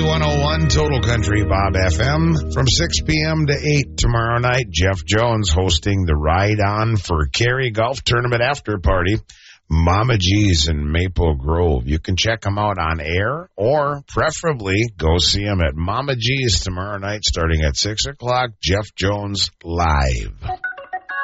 Country 101, Total Country Bob FM. From 6 p.m. to 8 tomorrow night, Jeff Jones hosting the Ride On for Cary Golf Tournament After Party. Mama G's in Maple Grove. You can check them out on air or preferably go see them at Mama G's tomorrow night starting at 6 o'clock. Jeff Jones live.